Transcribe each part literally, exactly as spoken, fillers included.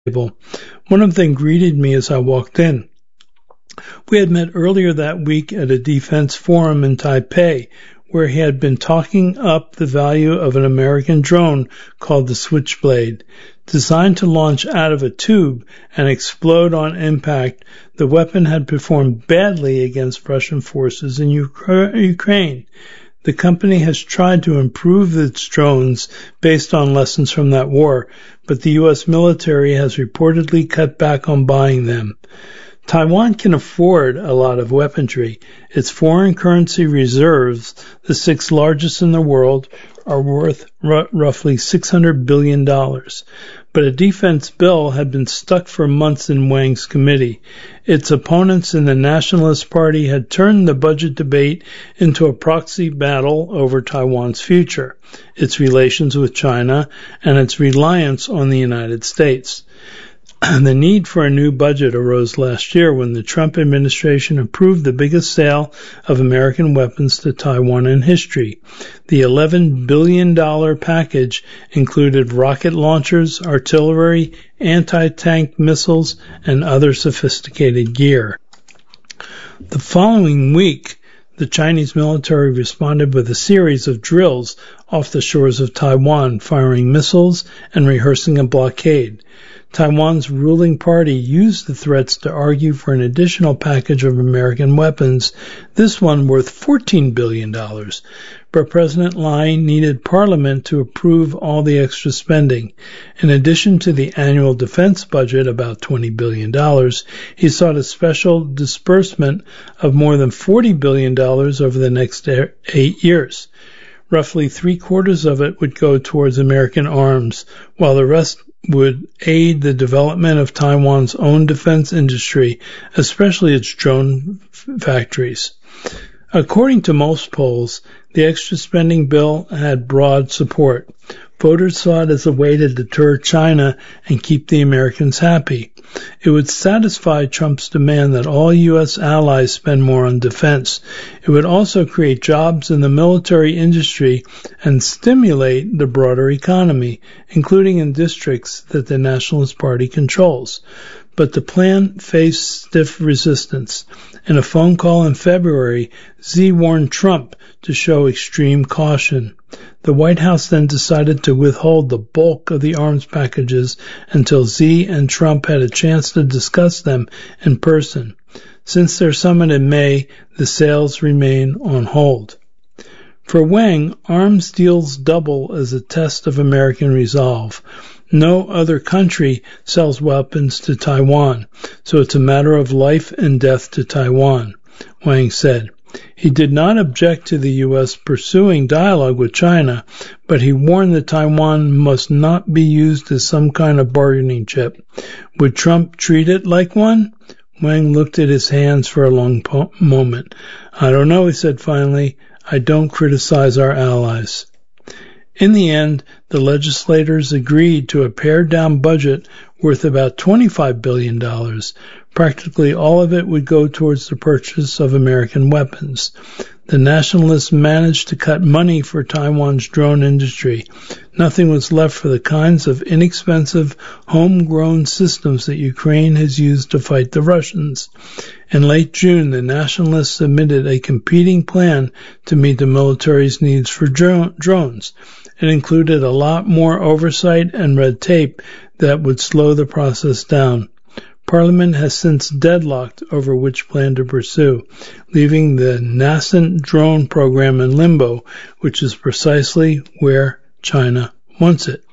table. One of them greeted me as I walked in. We had met earlier that week at a defense forum in Taipei, where he had been talking up the value of an American drone called the Switchblade. Designed to launch out of a tube and explode on impact, the weapon had performed badly against Russian forces in Ukraine. The company has tried to improve its drones based on lessons from that war, but the U S military has reportedly cut back on buying them. Taiwan can afford a lot of weaponry. Its foreign currency reserves, the sixth largest in the world, are worth r- roughly six hundred billion dollars. But a defense bill had been stuck for months in Wang's committee. Its opponents in the Nationalist Party had turned the budget debate into a proxy battle over Taiwan's future, its relations with China, and its reliance on the United States. The need for a new budget arose last year when the Trump administration approved the biggest sale of American weapons to Taiwan in history. The eleven billion dollars package included rocket launchers, artillery, anti-tank missiles, and other sophisticated gear. The following week, the Chinese military responded with a series of drills off the shores of Taiwan, firing missiles and rehearsing a blockade. Taiwan's ruling party used the threats to argue for an additional package of American weapons, this one worth fourteen billion dollars. But President Lai needed Parliament to approve all the extra spending. In addition to the annual defense budget, about twenty billion dollars, he sought a special disbursement of more than forty billion dollars over the next eight years. Roughly three-quarters of it would go towards American arms, while the rest would aid the development of Taiwan's own defense industry, especially its drone factories. According to most polls, the extra spending bill had broad support. Voters saw it as a way to deter China and keep the Americans happy. It would satisfy Trump's demand that all U S allies spend more on defense. It would also create jobs in the military industry and stimulate the broader economy, including in districts that the Nationalist Party controls. But the plan faced stiff resistance. In a phone call in February, Xi warned Trump to show extreme caution. The White House then decided to withhold the bulk of the arms packages until Xi and Trump had a chance to discuss them in person. Since their summit in May, the sales remain on hold. For Wang, arms deals double as a test of American resolve. No other country sells weapons to Taiwan, so it's a matter of life and death to Taiwan, Wang said. He did not object to the U S pursuing dialogue with China, but he warned that Taiwan must not be used as some kind of bargaining chip. Would Trump treat it like one? Wang looked at his hands for a long po- moment. I don't know, he said finally. I don't criticize our allies. In the end, the legislators agreed to a pared-down budget worth about twenty-five billion dollars. Practically all of it would go towards the purchase of American weapons. The nationalists managed to cut money for Taiwan's drone industry. Nothing was left for the kinds of inexpensive, homegrown systems that Ukraine has used to fight the Russians. In late June, the nationalists submitted a competing plan to meet the military's needs for dro- drones. It included a lot more oversight and red tape that would slow the process down. Parliament has since deadlocked over which plan to pursue, leaving the nascent drone program in limbo, which is precisely where China wants it.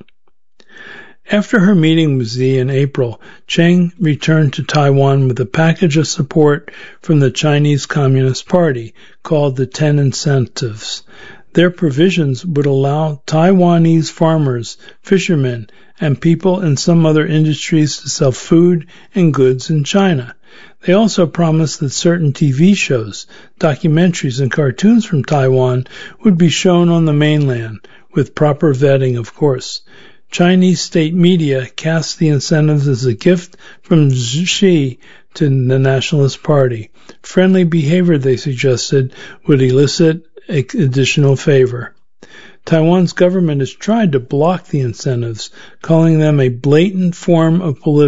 After her meeting with Xi in April, Cheng returned to Taiwan with a package of support from the Chinese Communist Party called the Ten Incentives. Their provisions would allow Taiwanese farmers, fishermen, and people in some other industries to sell food and goods in China. They also promised that certain T V shows, documentaries, and cartoons from Taiwan would be shown on the mainland, with proper vetting, of course. Chinese state media cast the incentives as a gift from Xi to the Nationalist Party. Friendly behavior, they suggested, would elicit additional favor. Taiwan's government has tried to block the incentives, calling them a blatant form of political